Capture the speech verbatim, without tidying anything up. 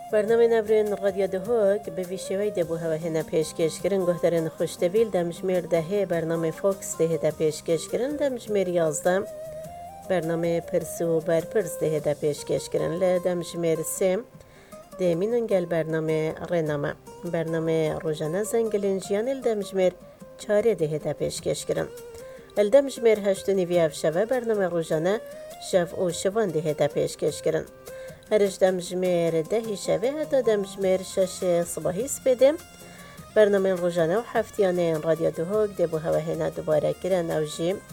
برنامه نورین رادیو دهوک به ویشوی دبو هوا هنه پیشکش کرن گهترین خوشتویل دمجمیر دهه برنامه فوکس ده ده پیشکش کرن دمجمیر یازده برنامه پرسو بر پرس ده ده پیشکش کرن ل دمجمیر سه دمینن گل برنامه رنامه برنامه روزانه زنگلین جیان ال دمجمیر چاره ده ده پیشکش کرن ال دمجمیر هشت نیویاف شوه برنامه روزانه شف او شوان ده ده پیشکش کرن هرش دمجمیر دهی شوه هتا دمجمیر شش صباحی سپیدم برنامه روزانه و هفتیانه رادیو دهوک دبو هوا هنه دوباره کرن او جیم